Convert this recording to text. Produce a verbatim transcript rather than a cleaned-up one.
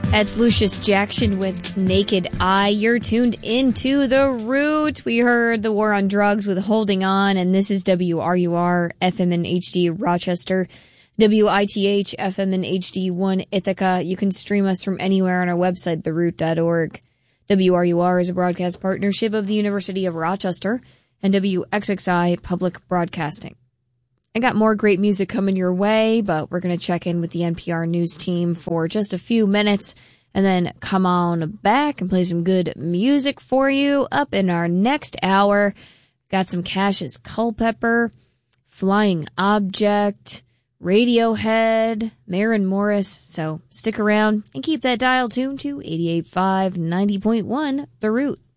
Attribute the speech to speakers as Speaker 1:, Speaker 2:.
Speaker 1: That's Lucius Jackson with Naked Eye. You're tuned into The Root. We heard The War on Drugs with Holding On, and this is W R U R F M and H D Rochester, W I T H F M and H D one Ithaca. You can stream us from anywhere on our website, the root dot org. W R U R is a broadcast partnership of the University of Rochester and W X X I Public Broadcasting. I got more great music coming your way, but we're going to check in with the N P R News team for just a few minutes and then come on back and play some good music for you. Up in our next hour, got some Cassius Culpepper, Flying Object, Radiohead, Maren Morris. So stick around and keep that dial tuned to eighty-eight point five, ninety point one, The Root.